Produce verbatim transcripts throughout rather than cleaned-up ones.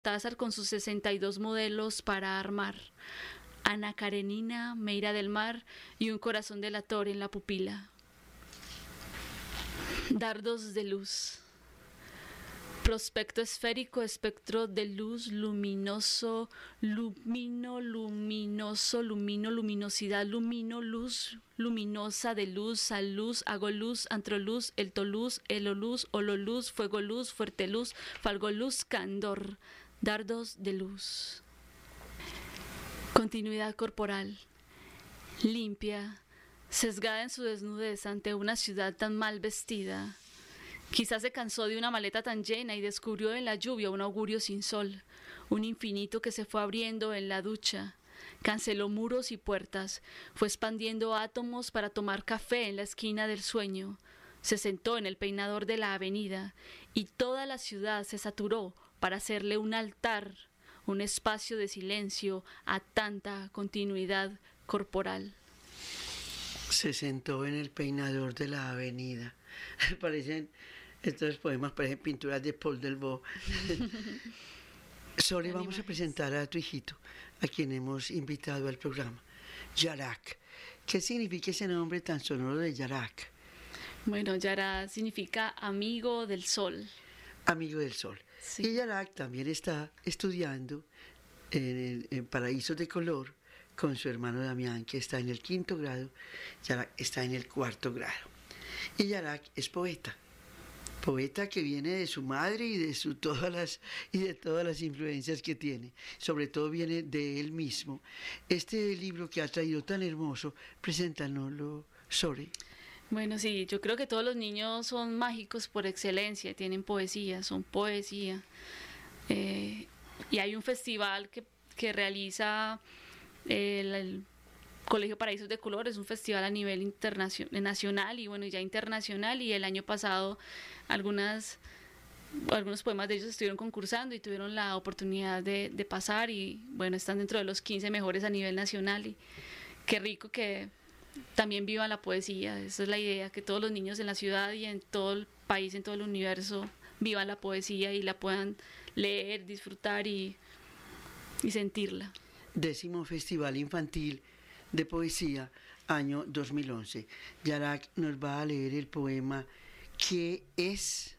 Cortázar con sus sesenta y dos modelos para armar. Ana Karenina, Meira del Mar y un corazón delator en la pupila. Dardos de luz. Prospecto esférico, espectro de luz, luminoso, lumino, luminoso, lumino, luminosidad, lumino, luz, luminosa, de luz, sal luz, hago luz, antroluz, eltoluz, eloluz, ololuz, fuego luz, fuerte luz, falgoluz, candor. Dardos de luz. Continuidad corporal. Limpia, sesgada en su desnudez ante una ciudad tan mal vestida. Quizás se cansó de una maleta tan llena y descubrió en la lluvia un augurio sin sol, un infinito que se fue abriendo en la ducha. Canceló muros y puertas, fue expandiendo átomos para tomar café en la esquina del sueño. Se sentó en el peinador de la avenida y toda la ciudad se saturó para hacerle un altar, un espacio de silencio a tanta continuidad corporal. Se sentó en el peinador de la avenida. Parecen estos poemas, parecen pinturas de Paul Delvaux. Sole, vamos a presentar a tu hijito, a quien hemos invitado al programa, Yarak. ¿Qué significa ese nombre tan sonoro de Yarak? Bueno, Yara significa amigo del sol. Amigo del sol. Sí. Y Yarak también está estudiando en, el, en Paraísos de Color con su hermano Damián, que está en el quinto grado. Yarak está en el cuarto grado. Y Yarak es poeta. Poeta que viene de su madre y de, su, todas las, y de todas las influencias que tiene. Sobre todo viene de él mismo. Este libro que ha traído tan hermoso, preséntanoslo, Sore. Bueno, sí, yo creo que todos los niños son mágicos por excelencia, tienen poesía, son poesía. Eh, y hay un festival que, que realiza el, el Colegio Paraísos de Color, es un festival a nivel internacional, nacional y bueno, ya internacional, y el año pasado algunas, algunos poemas de ellos estuvieron concursando y tuvieron la oportunidad de, de pasar y bueno, están dentro de los quince mejores a nivel nacional y qué rico que también viva la poesía. Esa es la idea, que todos los niños en la ciudad y en todo el país, en todo el universo, vivan la poesía y la puedan leer, disfrutar y, y sentirla. Décimo Festival Infantil de Poesía, año dos mil once. Yarak nos va a leer el poema ¿Qué es?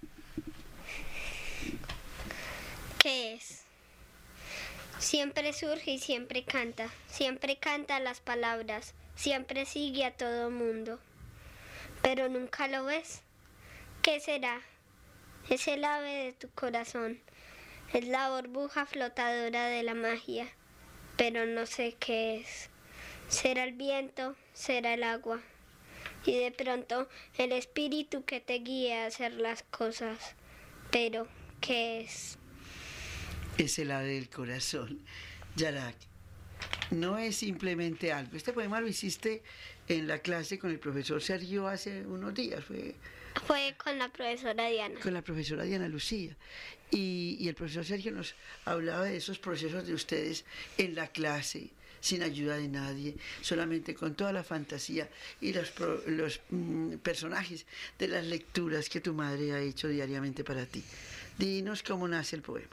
¿Qué es? Siempre surge y siempre canta, siempre canta las palabras, siempre sigue a todo mundo, pero nunca lo ves. ¿Qué será? Es el ave de tu corazón, es la burbuja flotadora de la magia, pero no sé qué es. Será el viento, será el agua, y de pronto el espíritu que te guía a hacer las cosas, pero ¿qué es? Es el ave del corazón. Yarak, no es simplemente algo. Este poema lo hiciste en la clase con el profesor Sergio hace unos días. Fue, Fue con la profesora Diana. Con la profesora Diana Lucía. Y, y el profesor Sergio nos hablaba de esos procesos de ustedes en la clase, sin ayuda de nadie, solamente con toda la fantasía y los, los mm, personajes de las lecturas que tu madre ha hecho diariamente para ti. Dinos cómo nace el poema.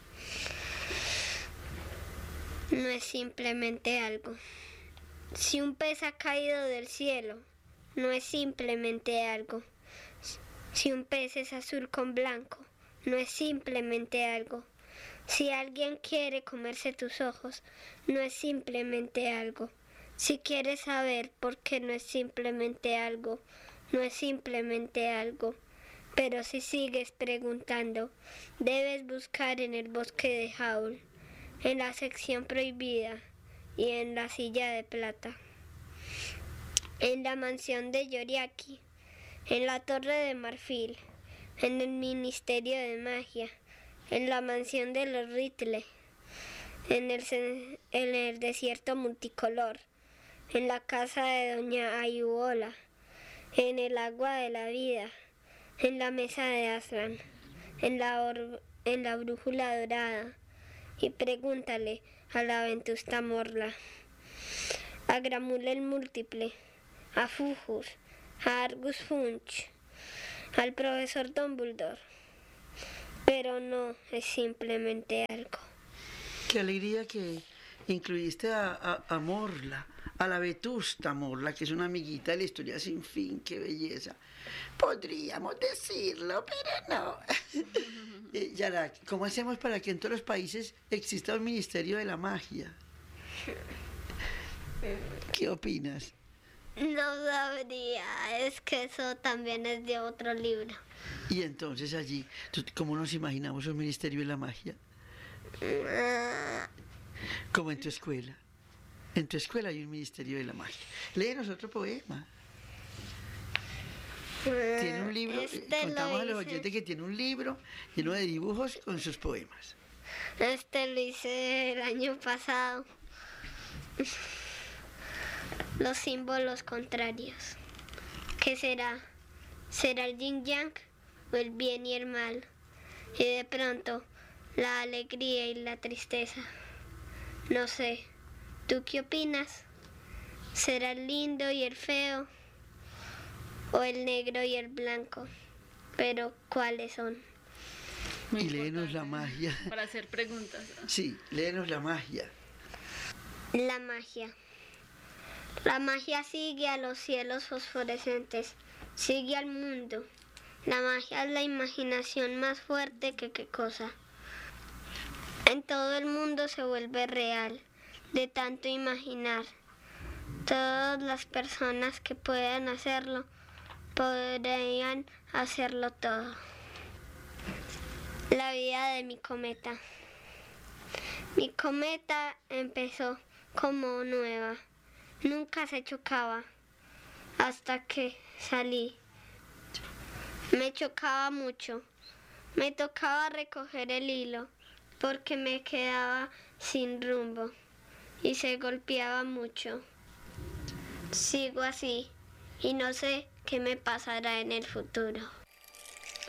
No es simplemente algo. Si un pez ha caído del cielo, no es simplemente algo. Si un pez es azul con blanco, no es simplemente algo. Si alguien quiere comerse tus ojos, no es simplemente algo. Si quieres saber por qué no es simplemente algo, no es simplemente algo. Pero si sigues preguntando, debes buscar en el bosque de Howl, en la sección prohibida y en la silla de plata, en la mansión de Yoriaki, en la torre de marfil, en el ministerio de magia, en la mansión de los Riddle, en el, en el desierto multicolor, en la casa de doña Ayuola, en el agua de la vida, en la mesa de Aslan, en la, or, en la brújula dorada, y pregúntale a la Ventusta Morla, a Gramul el Múltiple, a Fujus, a Argus Funch, al profesor Dumbledore. pero no es simplemente algo. Qué alegría que incluiste a, a, a Morla, a la vetusta Morla, que es una amiguita de la historia sin fin, qué belleza. Podríamos decirlo, pero no. eh, Yara, ¿cómo hacemos para que en todos los países exista un ministerio de la magia? ¿Qué opinas? No sabría, es que eso también es de otro libro. Y entonces allí, ¿cómo nos imaginamos un ministerio de la magia? Como en tu escuela. En tu escuela hay un ministerio de la magia. Léenos otro poema. Tiene un libro, Este contamos a los hice. oyentes que tiene un libro lleno de dibujos con sus poemas. Este lo hice el año pasado. Los símbolos contrarios. ¿Qué será? ¿Será el yin yang o el bien y el mal? Y de pronto, la alegría y la tristeza. No sé. ¿Tú qué opinas? ¿Será el lindo y el feo? ¿O el negro y el blanco? Pero, ¿cuáles son? Muy Y léenos la importante magia. Para hacer preguntas. Sí, léenos la magia. La magia. La magia sigue a los cielos fosforescentes, sigue al mundo. La magia es la imaginación más fuerte que qué cosa. En todo el mundo se vuelve real, de tanto imaginar. Todas las personas que puedan hacerlo, podrían hacerlo todo. La vida de mi cometa. Mi cometa empezó como nueva. Nunca se chocaba hasta que salí. Me chocaba mucho. Me tocaba recoger el hilo porque me quedaba sin rumbo y se golpeaba mucho. Sigo así y no sé qué me pasará en el futuro.